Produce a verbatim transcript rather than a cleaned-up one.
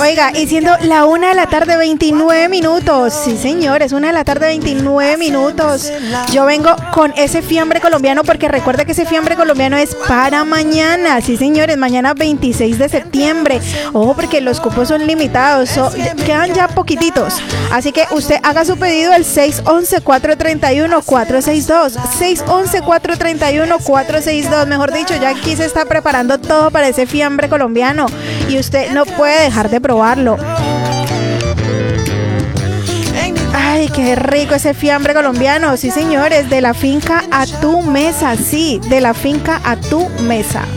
Oiga, y siendo la una de la tarde, veintinueve minutos. Sí, señores, una de la tarde, veintinueve minutos. Yo vengo con ese fiambre colombiano porque recuerda que ese fiambre colombiano es para mañana. Sí, señores, mañana veintiséis de septiembre. Ojo, porque los cupos son limitados. So, quedan ya poquititos. Así que usted haga su pedido al seis once, cuatro treinta y uno, cuatro sesenta y dos. seis once, cuatro treinta y uno, cuatro sesenta y dos. Mejor dicho, ya aquí se está preparando todo para ese fiambre colombiano. Y usted no puede dejar de probarlo. Ay, qué rico ese fiambre colombiano. Sí, señores, de la finca a tu mesa. Sí, de la finca a tu mesa.